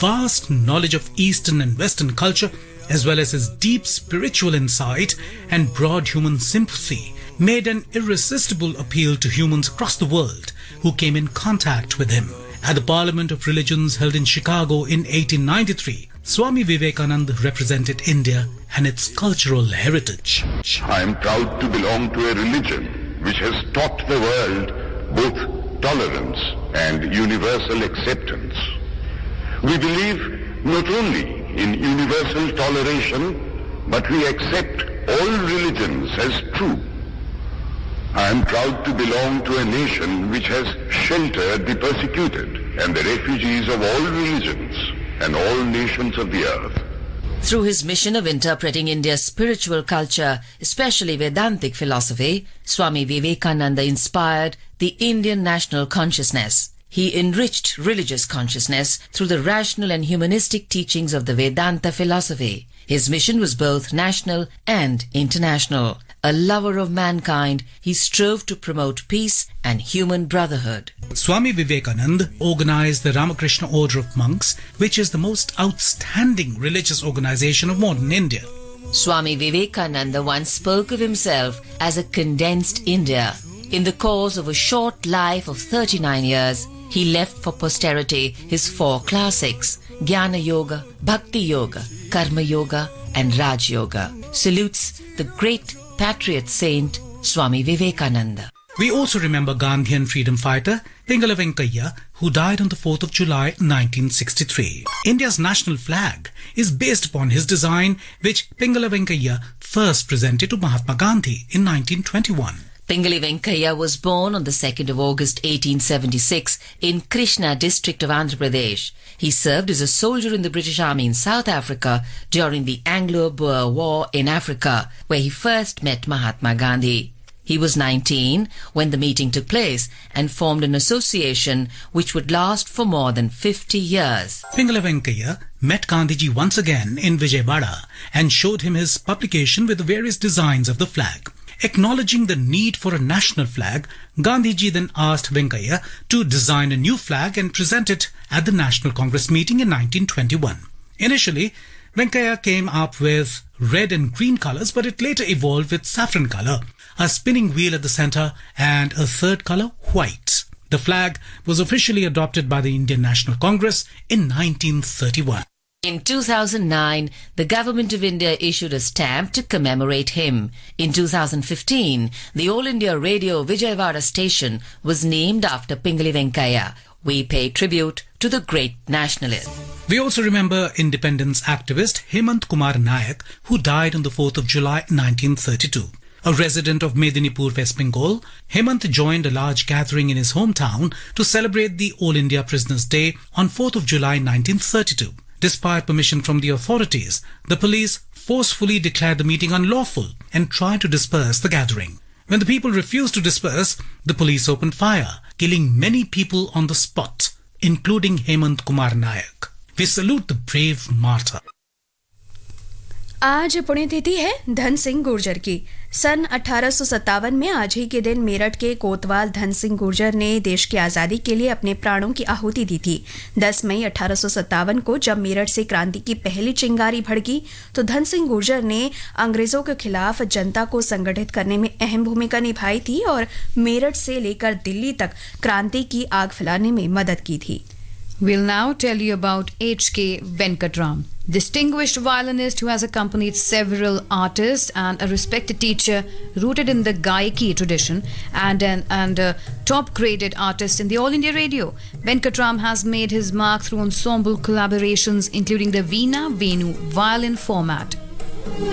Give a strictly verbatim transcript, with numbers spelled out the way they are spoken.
vast knowledge of Eastern and Western culture, as well as his deep spiritual insight and broad human sympathy, made an irresistible appeal to humans across the world who came in contact with him. At the Parliament of Religions held in Chicago in eighteen ninety-three, Swami Vivekananda represented India and its cultural heritage. I am proud to belong to a religion which has taught the world both tolerance and universal acceptance. We believe not only in universal toleration, but we accept all religions as true. I am proud to belong to a nation which has sheltered the persecuted and the refugees of all religions and all nations of the earth. Through his mission of interpreting India's spiritual culture, especially Vedantic philosophy, Swami Vivekananda inspired the Indian national consciousness. He enriched religious consciousness through the rational and humanistic teachings of the Vedanta philosophy. His mission was both national and international. A lover of mankind, he strove to promote peace and human brotherhood. Swami Vivekananda organized the Ramakrishna Order of Monks, which is the most outstanding religious organization of modern India. Swami Vivekananda once spoke of himself as a condensed India. In the course of a short life of thirty-nine years, he left for posterity his four classics, Jnana Yoga, Bhakti Yoga, Karma Yoga and Raj Yoga. Salutes the great patriot saint Swami Vivekananda. We also remember Gandhian freedom fighter Pingala Venkaiah, who died on the fourth of July nineteen sixty-three. India's national flag is based upon his design, which Pingala Venkaiah first presented to Mahatma Gandhi in nineteen twenty-one. Pingali Venkaiah was born on the second of August eighteen seventy-six in Krishna district of Andhra Pradesh. He served as a soldier in the British Army in South Africa during the Anglo-Boer War in Africa, where he first met Mahatma Gandhi. He was nineteen when the meeting took place and formed an association which would last for more than fifty years. Pingala Venkaiah met Gandhiji once again in Vijayawada and showed him his publication with the various designs of the flag. Acknowledging the need for a national flag, Gandhiji then asked Venkaiah to design a new flag and present it at the National Congress meeting in nineteen twenty-one. Initially, Venkaiah came up with red and green colors, but it later evolved with saffron color, a spinning wheel at the center, and a third color, white. The flag was officially adopted by the Indian National Congress in nineteen thirty-one. In two thousand nine, the Government of India issued a stamp to commemorate him. In two thousand fifteen, the All India Radio Vijayawada station was named after Pingali Venkaiah. We pay tribute to the great nationalist. We also remember independence activist Hemant Kumar Nayak, who died on the fourth of July nineteen thirty-two. A resident of Medinipur, West Bengal, Hemant joined a large gathering in his hometown to celebrate the All India Prisoners' Day on fourth of July nineteen thirty-two. Despite permission from the authorities, the police forcefully declared the meeting unlawful and tried to disperse the gathering. When the people refused to disperse, the police opened fire, killing many people on the spot, including Hemant Kumar Nayak. We salute the brave martyr. आज पुण्यतिथि है धन सिंह गुर्जर की। सन अठारह सौ सत्तावन में आज ही के दिन मेरठ के कोतवाल धन सिंह गुर्जर ने देश की आज़ादी के लिए अपने प्राणों की आहुति दी थी। दस मई अठारह सौ सत्तावन को जब मेरठ से क्रांति की पहली चिंगारी भड़की तो धन सिंह गुर्जर ने अंग्रेजों के खिलाफ जनता को संगठित करने में अहम भूमिका निभाई थी और मेरठ से लेकर दिल्ली तक क्रांति की आग फैलाने में मदद की थी। We'll now tell you about H K Venkatram, distinguished violinist who has accompanied several artists and a respected teacher rooted in the Gayaki tradition and an and a top-graded artist in the All India Radio. Venkatram has made his mark through ensemble collaborations including the Veena Venu violin format.